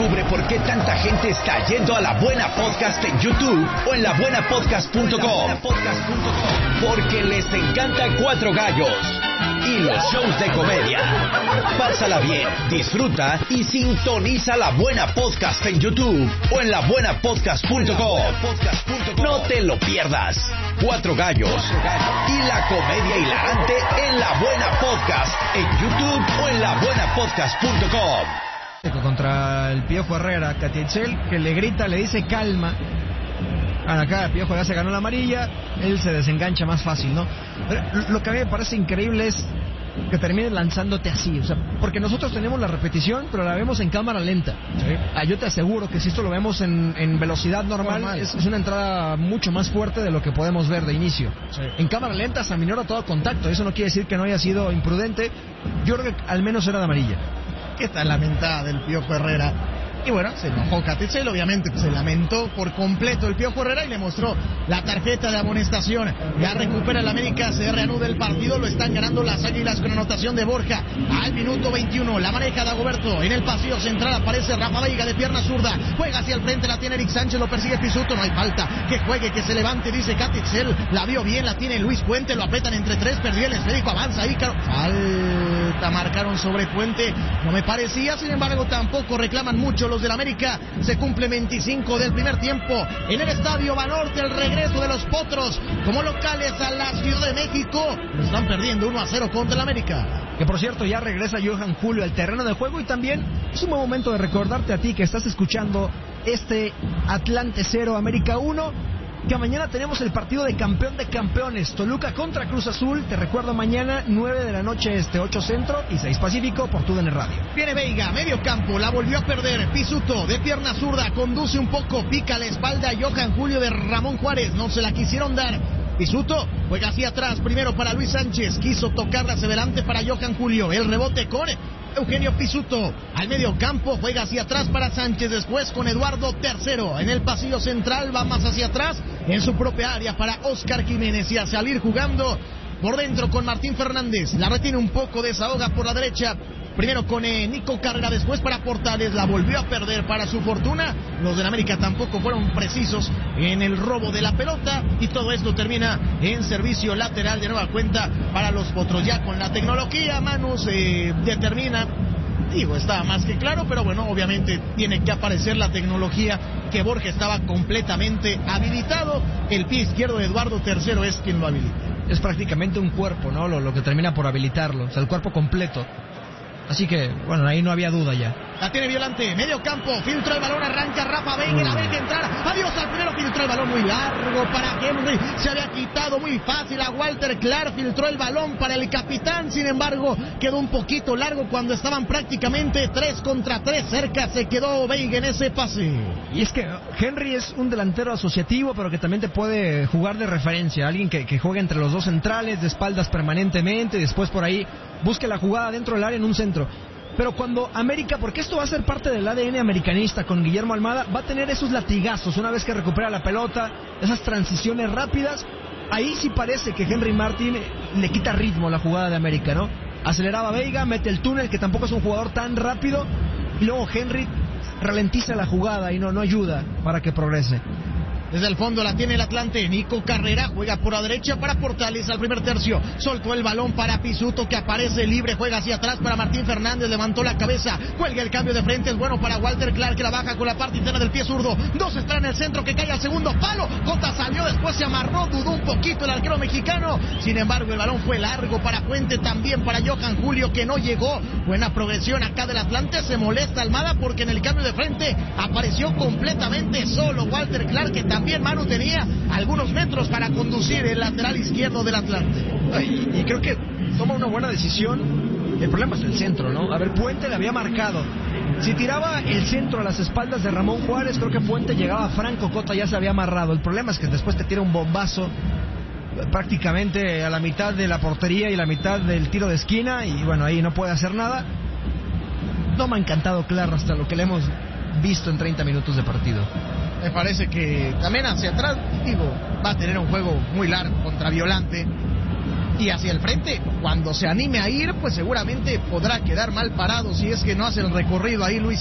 Descubre por qué tanta gente está yendo a La Buena Podcast en YouTube o en labuenapodcast.com. Porque les encanta Cuatro Gallos y los shows de comedia. Pásala bien, disfruta y sintoniza La Buena Podcast en YouTube o en labuenapodcast.com. No te lo pierdas. Cuatro Gallos y la comedia hilarante en La Buena Podcast en YouTube o en labuenapodcast.com. Contra el Piojo Herrera, Catichel, que le grita, le dice calma. Acá el Piojo ya se ganó la amarilla, él se desengancha más fácil, ¿no? Pero lo que a mí me parece increíble es que termines lanzándote así, o sea, porque nosotros tenemos la repetición, pero la vemos en cámara lenta. Sí. Yo te aseguro que si esto lo vemos en velocidad normal. Es una entrada mucho más fuerte de lo que podemos ver de inicio. Sí. En cámara lenta se aminora todo contacto, eso no quiere decir que no haya sido imprudente. Yo creo que al menos era de amarilla. Esta es la mentada del Piojo Herrera. Y bueno, se enojó Catichel, obviamente se lamentó por completo el Piojo Herrera y le mostró la tarjeta de amonestación. Ya recupera el América, se reanuda el partido, lo están ganando las Águilas con anotación de Borja. Al minuto 21, la maneja Dagoberto, en el pasillo central aparece Rafa Veiga de pierna zurda, juega hacia el frente, la tiene Eric Sánchez, lo persigue Pisuto, no hay falta, que juegue, que se levante, dice Catichel, la vio bien, la tiene Luis Puente, lo apretan entre tres, perdió el esférico, avanza Ícaro, falta, marcaron sobre Puente, no me parecía, sin embargo tampoco reclaman mucho los del América. Se cumple 25 del primer tiempo en el Estadio Banorte, el regreso de los Potros como locales a la Ciudad de México. Lo están perdiendo 1-0 contra el América. Que por cierto ya regresa Johan Julio al terreno de juego y también es un buen momento de recordarte a ti que estás escuchando este Atlante 0 América 1, que mañana tenemos el partido de campeón de campeones, Toluca contra Cruz Azul. Te recuerdo, mañana 9 de la noche 8 Centro y 6 Pacífico por TUDN Radio. Viene Veiga, medio campo, la volvió a perder. Pisuto de pierna zurda, conduce un poco, pica la espalda a Johan Julio de Ramón Juárez, no se la quisieron dar. Pisuto juega hacia atrás, primero para Luis Sánchez, quiso tocarla hacia adelante para Johan Julio, el rebote con Eugenio Pisuto, al medio campo, juega hacia atrás para Sánchez, después con Eduardo Tercero, en el pasillo central, va más hacia atrás, en su propia área para Oscar Jiménez, y a salir jugando por dentro con Martín Fernández, la retiene un poco, desahoga por la derecha, primero con Nico Carrera, después para Portales, la volvió a perder para su fortuna. Los del América tampoco fueron precisos en el robo de la pelota y todo esto termina en servicio lateral de nueva cuenta para los Potros. Ya con la tecnología, Manu, se determina, digo, está más que claro, pero bueno, obviamente tiene que aparecer la tecnología que Borja estaba completamente habilitado. El pie izquierdo de Eduardo Tercero es quien lo habilita. Es prácticamente un cuerpo, ¿no? Lo que termina por habilitarlo, o sea, el cuerpo completo. Así que, bueno, ahí no había duda ya. La tiene Violante, medio campo, filtra el balón, arranca Rafa Veiga, la deja entrar, adiós al primero, filtró el balón muy largo para Henry, se había quitado muy fácil a Walter Clark, filtró el balón para el capitán, sin embargo, quedó un poquito largo cuando estaban prácticamente 3 contra 3, cerca se quedó Veiga en ese pase. Y es que Henry es un delantero asociativo, pero que también te puede jugar de referencia, alguien que juega entre los dos centrales, de espaldas permanentemente, y después por ahí busque la jugada dentro del área en un centro. Pero cuando América, porque esto va a ser parte del ADN americanista con Guillermo Almada, va a tener esos latigazos una vez que recupera la pelota, esas transiciones rápidas, ahí sí parece que Henry Martin le quita ritmo a la jugada de América, ¿no? Aceleraba Veiga, mete el túnel, que tampoco es un jugador tan rápido, y luego Henry ralentiza la jugada y no ayuda para que progrese. Desde el fondo la tiene el Atlante, Nico Carrera juega por la derecha para Portales al primer tercio, soltó el balón para Pisuto que aparece libre, juega hacia atrás para Martín Fernández, levantó la cabeza, cuelga el cambio de frente, es bueno para Walter Clark que la baja con la parte interna del pie zurdo, 2 está en el centro que cae al segundo palo, Cota salió, después se amarró, dudó un poquito el arquero mexicano, sin embargo el balón fue largo para Puente, también para Johan Julio que no llegó, buena progresión acá del Atlante, se molesta Almada porque en el cambio de frente apareció completamente solo Walter Clark que también Manu tenía algunos metros para conducir el lateral izquierdo del Atlante. Y creo que toma una buena decisión. El problema es el centro, ¿no? A ver, Puente le había marcado. Si tiraba el centro a las espaldas de Ramón Juárez, creo que Puente llegaba a Franco, Cota ya se había amarrado. El problema es que después te tira un bombazo prácticamente a la mitad de la portería y la mitad del tiro de esquina y bueno, ahí no puede hacer nada. No me ha encantado Clark hasta lo que le hemos visto en 30 minutos de partido. Me parece que también hacia atrás, digo, va a tener un juego muy largo contra Violante. Y hacia el frente, cuando se anime a ir, pues seguramente podrá quedar mal parado si es que no hace el recorrido ahí Luis